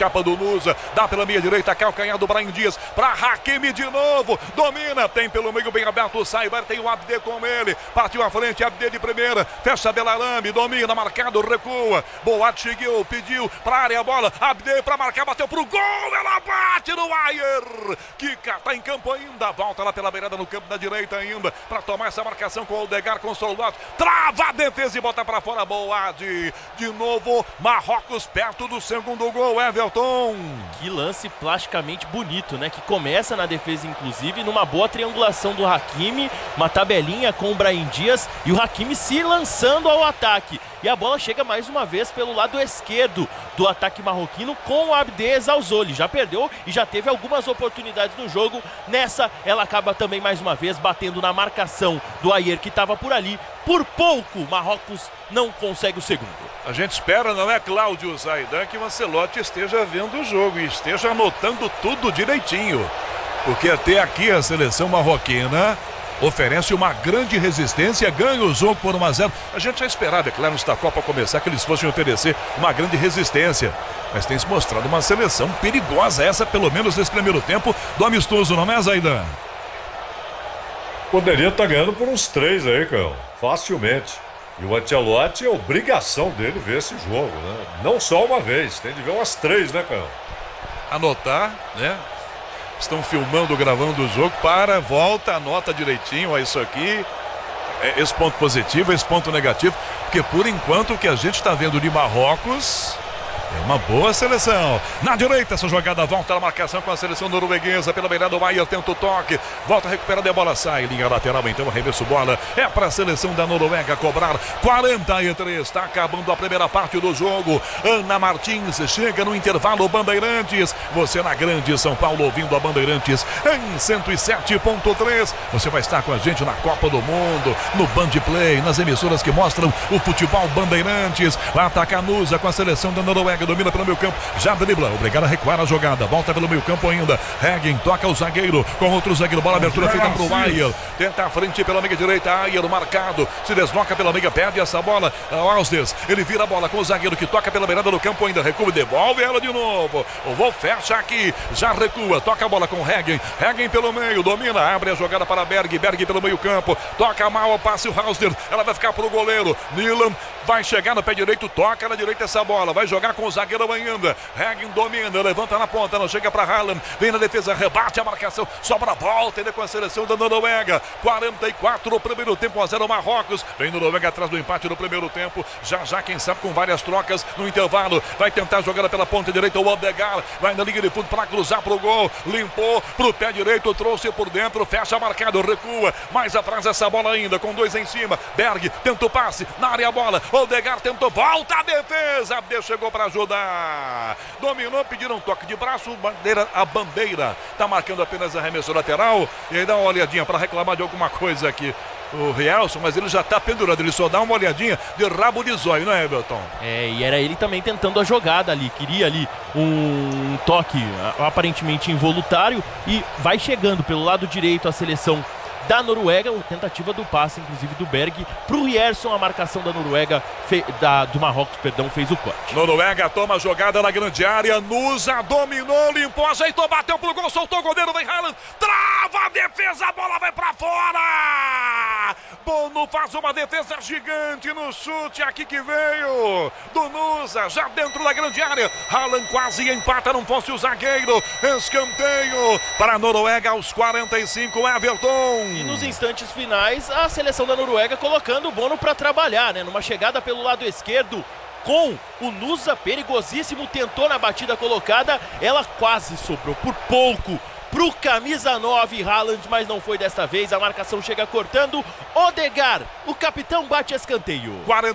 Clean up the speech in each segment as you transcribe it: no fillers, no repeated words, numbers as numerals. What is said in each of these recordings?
escapa do Nusa, dá pela meia direita, calcanhar do Brahim Dias, para Hakimi de novo, domina, tem pelo meio bem aberto o Saibar, tem o Abdé com ele, partiu à frente, Abdé de primeira, fecha Belarame, domina, marcado, recua, Boat seguiu, pediu para área a bola, Abdé para marcar, bateu pro gol, ela bate no Ayer, Kika tá em campo ainda, volta lá pela beirada no campo da direita ainda, para tomar essa marcação com o Odegaard, com o Soldat, trava a defesa e bota para fora, Boat, de novo, Marrocos perto do segundo gol, Everton. Que lance plasticamente bonito, né? Que começa na defesa, inclusive, numa boa triangulação do Hakimi, uma tabelinha com o Brahim Dias e o Hakimi se lançando ao ataque. E a bola chega mais uma vez pelo lado esquerdo do ataque marroquino com o Abdé Zawzoli. Já perdeu e já teve algumas oportunidades no jogo. Nessa, ela acaba também mais uma vez batendo na marcação do Ayer, que estava por ali. Por pouco, Marrocos não consegue o segundo. A gente espera, não é, Cláudio Zaidan, que o Ancelotti esteja vendo o jogo e esteja anotando tudo direitinho. Porque até aqui a seleção marroquina oferece uma grande resistência, ganha o jogo por 1-0. A gente já esperava, é claro, antes da Copa começar, que eles fossem oferecer uma grande resistência. Mas tem se mostrado uma seleção perigosa, essa pelo menos nesse primeiro tempo do amistoso, não é, Zaidan? Poderia estar ganhando por uns 3 aí, Cão. Facilmente. E o Ancelotti é obrigação dele ver esse jogo, né? Não só uma vez, tem de ver umas 3, né, Cão? Anotar, né? Estão filmando, gravando o jogo, volta, anota direitinho, ó, isso aqui, esse ponto positivo, esse ponto negativo, porque por enquanto o que a gente está vendo de Marrocos é uma boa seleção. Na direita, essa jogada volta na marcação com a seleção norueguesa. Pela beirada, o Ayer tenta o toque. Volta recuperando e a bola sai. Linha lateral, então, arremesso bola. É para a seleção da Noruega cobrar. 43. Está acabando a primeira parte do jogo. Ana Martins chega no intervalo Bandeirantes. Você na Grande São Paulo ouvindo a Bandeirantes em 107.3. Você vai estar com a gente na Copa do Mundo, no Band Play, nas emissoras que mostram o futebol Bandeirantes. Lá está Canusa com a seleção da Noruega. Domina pelo meio campo, já dribla, obrigado a recuar a jogada, volta pelo meio campo ainda, Heggen toca o zagueiro, com outro zagueiro, bola abertura feita pro Ayer, tenta a frente pela meia direita, Ayer marcado, se desloca pela meia, perde essa bola, Alsdes, ele vira a bola com o zagueiro que toca pela beirada do campo ainda, recua e devolve ela de novo, o Wolf fecha aqui, já recua, toca a bola com Heggen, Heggen pelo meio, domina, abre a jogada para Berg pelo meio campo, toca mal, passe o Alsdes, ela vai ficar pro goleiro, Nilan vai chegar no pé direito, toca na direita essa bola, vai jogar com o zagueiro ainda, Heggen domina, levanta na ponta, não chega para Haaland, vem na defesa, rebate a marcação, sobra a volta ainda com a seleção da Noruega, 44 o primeiro tempo, 1-0 Marrocos, vem Noruega atrás do empate no primeiro tempo, já quem sabe com várias trocas no intervalo, vai tentar jogar pela ponta direita, o Odegaard, vai na linha de fundo para cruzar pro gol, limpou pro pé direito, trouxe por dentro, fecha marcado, recua, mais atrás essa bola ainda, com 2 em cima, Berg tenta o passe, na área a bola, Odegaard tentou, volta a defesa, Abdé chegou para ajudar, dominou, pediram um toque de braço, a bandeira tá marcando apenas arremesso lateral, e aí dá uma olhadinha para reclamar de alguma coisa aqui o Rielson, mas ele já tá pendurado, ele só dá uma olhadinha de rabo de zóio, não é, Everton? E era ele também tentando a jogada ali, queria ali um toque aparentemente involuntário e vai chegando pelo lado direito a seleção da Noruega, tentativa do passe, inclusive do Berg, pro Rierson, a marcação da Noruega, do Marrocos, perdão, fez o corte. Noruega toma a jogada na grande área, Nusa dominou, limpou, ajeitou, bateu pro gol, soltou o goleiro, vem Haaland, trava a defesa, a bola vai pra fora! Bono faz uma defesa gigante no chute aqui que veio do Nusa, já dentro da grande área, Haaland quase empata, não fosse o zagueiro, escanteio para a Noruega aos 45, Everton. E nos instantes finais, a seleção da Noruega colocando o Bono para trabalhar, né? Numa chegada pelo lado esquerdo, com o Nusa, perigosíssimo, tentou na batida colocada, ela quase sobrou por pouco pro camisa 9, Haaland, mas não foi desta vez, a marcação chega cortando, Odegaard, o capitão bate escanteio.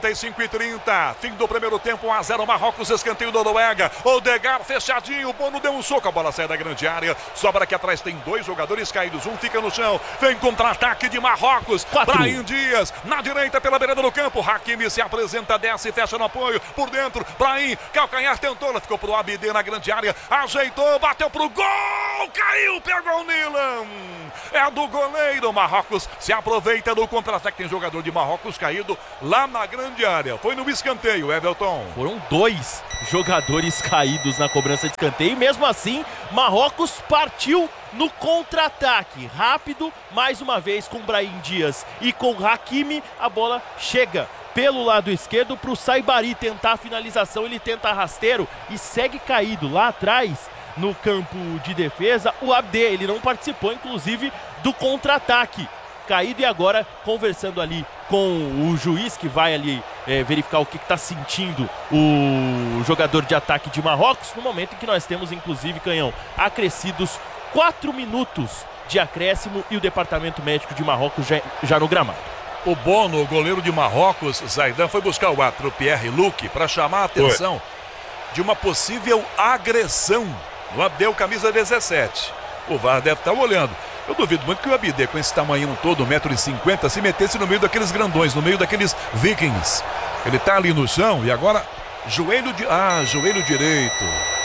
45:30, fim do primeiro tempo, 1-0 Marrocos, escanteio da Noruega, Odegaard fechadinho, o Bono deu um soco, a bola sai da grande área, sobra aqui atrás, tem 2 jogadores caídos, um fica no chão, vem contra-ataque de Marrocos, Brahim Dias, na direita pela beirada do campo, Hakimi se apresenta, desce e fecha no apoio, por dentro, Brahim, calcanhar tentou, ela ficou pro Abdé na grande área, ajeitou, bateu pro gol! gol, caiu, pegou o Nilan. É do goleiro. Marrocos se aproveita do contra-ataque. Tem jogador de Marrocos caído lá na grande área. Foi no escanteio, Everton. Foram 2 jogadores caídos na cobrança de escanteio. E mesmo assim, Marrocos partiu no contra-ataque. Rápido, mais uma vez com Brahim Dias e com Hakimi. A bola chega pelo lado esquerdo para o Saibari tentar a finalização. Ele tenta rasteiro e segue caído lá atrás no campo de defesa. O Abde, ele não participou inclusive do contra-ataque. Caído, e agora conversando ali com o juiz que vai ali verificar o que está sentindo o jogador de ataque de Marrocos, no momento em que nós temos inclusive, Canhão, acrescidos 4 minutos de acréscimo e o departamento médico de Marrocos já no gramado. O Bono, o goleiro de Marrocos, Zaidan, foi buscar o árbitro Pierre Luque para chamar a atenção de uma possível agressão no Abdel, camisa 17. O VAR deve estar olhando. Eu duvido muito que o Abdel, com esse tamanho todo, 1,50 m, se metesse no meio daqueles grandões, no meio daqueles vikings. Ele tá ali no chão e agora joelho direito.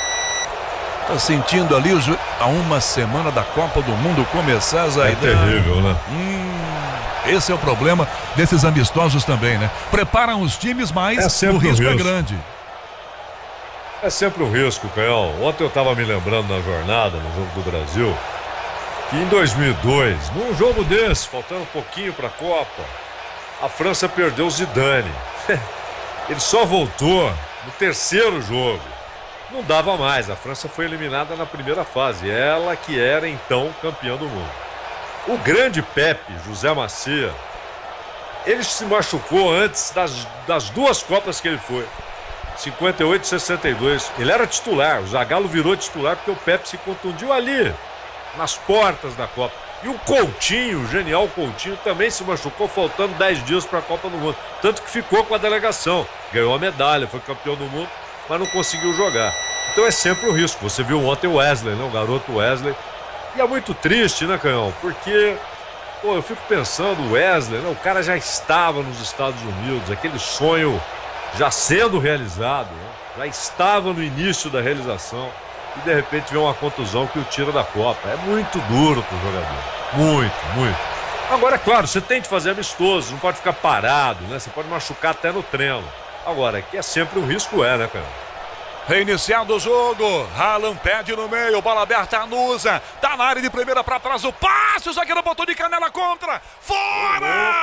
Tá sentindo ali a uma semana da Copa do Mundo começar, Zaidan. É terrível, né? Esse é o problema desses amistosos também, né? Preparam os times, mas o risco é grande. É sempre um risco, Canhão. Ontem eu estava me lembrando na jornada, no Jogo do Brasil, que em 2002, num jogo desse, faltando um pouquinho para a Copa, a França perdeu o Zidane. Ele só voltou no terceiro jogo. Não dava mais, a França foi eliminada na primeira fase. Ela que era então campeã do mundo. O grande Pepe, José Macia, ele se machucou antes das 2 Copas que ele foi. 58 e 62. Ele era titular, o Zagallo virou titular porque o Pepe se contundiu ali, nas portas da Copa. E o Coutinho, o genial Coutinho, também se machucou faltando 10 dias para a Copa do Mundo. Tanto que ficou com a delegação. Ganhou a medalha, foi campeão do mundo, mas não conseguiu jogar. Então é sempre um risco. Você viu ontem o Wesley, né? O garoto Wesley. E é muito triste, né, Canhão? Porque, eu fico pensando, o Wesley, né? O cara já estava nos Estados Unidos, aquele sonho já sendo realizado, né? Já estava no início da realização e de repente vem uma contusão que o tira da Copa. É muito duro pro jogador. Muito, muito. Agora, é claro, você tem que fazer amistoso, não pode ficar parado, né? Você pode machucar até no treino. Agora, aqui é sempre um risco, né, Canhão? Reiniciado o jogo, Haaland pede no meio, bola aberta, Nusa, tá na área de primeira para trás, o passe, o zagueiro botou de canela contra, fora!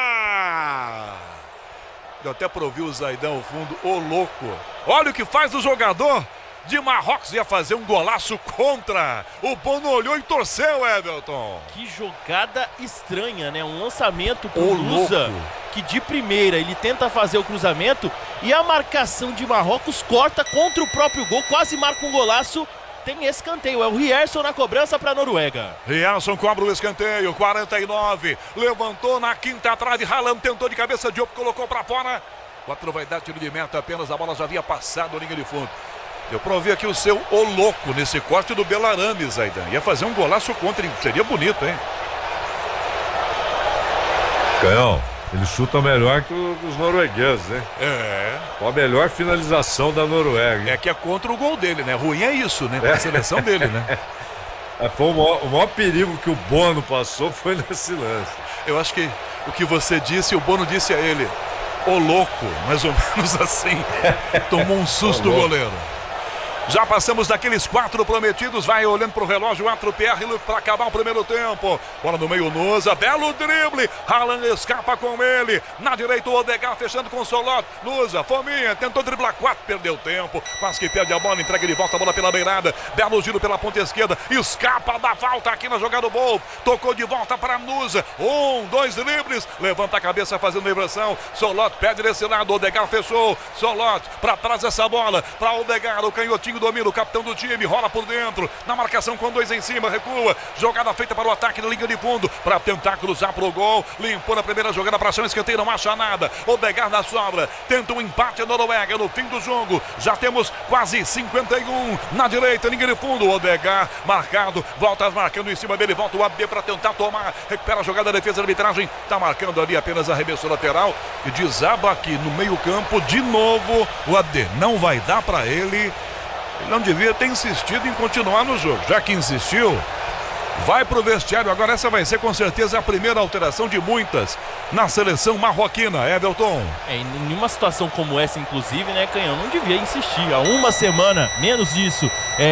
Deu até pra ouvir o Zaidan ao fundo, ô louco, olha o que faz o jogador de Marrocos, ia fazer um golaço contra, o Bono olhou e torceu, Everton. Que jogada estranha, né? Um lançamento pro Nusa, que de primeira ele tenta fazer o cruzamento e a marcação de Marrocos corta contra o próprio gol, quase marca um golaço. Tem escanteio, é o Rierson na cobrança para a Noruega. Rierson cobra o escanteio, 49, levantou na quinta trave, Haaland tentou de cabeça, Diop colocou para fora. 4 vai dar tiro de meta, apenas a bola já havia passado a linha de fundo. Eu provei aqui o seu ô louco nesse corte do Belarami, Zaidan. Ia fazer um golaço contra, seria bonito, hein? Canhão, ele chuta melhor que os noruegueses, hein? É. Qual a melhor finalização da Noruega, hein? É que é contra o gol dele, né? Ruim é isso, né? Pra seleção dele, né? Foi o maior perigo que o Bono passou foi nesse lance. Eu acho que o que você disse, o Bono disse a ele, ô louco, mais ou menos assim. Tomou um susto o goleiro. Já passamos daqueles 4 prometidos, vai olhando pro relógio, o Pierre para acabar o primeiro tempo. Bola no meio, Nusa, belo drible, Haaland escapa com ele. Na direita o Odegaard fechando com o Solot. Nusa, fominha, tentou driblar 4, perdeu tempo. Quase que perde a bola, entrega de volta a bola pela beirada. Belo giro pela ponta esquerda, escapa da falta aqui na jogada do Bolt. Tocou de volta para Nusa, 1, 2 dribles, levanta a cabeça fazendo vibração. Solot perde desse lado, Odegaard fechou. Solot para trás essa bola, para Odegaard, o canhotinho domina, o capitão do time, rola por dentro, na marcação com 2 em cima, recua, jogada feita para o ataque na linha de fundo, para tentar cruzar pro gol, limpou na primeira jogada para chão, escanteio, não acha nada, Odegaard na sobra, tenta um empate a Noruega no fim do jogo, já temos quase 51, na direita, linha de fundo, Odegaard marcado, volta marcando em cima dele, volta o AD para tentar tomar, recupera a jogada, a defesa da arbitragem, tá marcando ali apenas arremesso lateral, e desaba aqui no meio campo, de novo, o AD, não vai dar para ele. Ele não devia ter insistido em continuar no jogo. Já que insistiu, vai pro vestiário. Agora essa vai ser com certeza a primeira alteração de muitas na seleção marroquina, Everton. Em uma situação como essa, inclusive, né, Canhão, não devia insistir. Há uma semana, menos disso,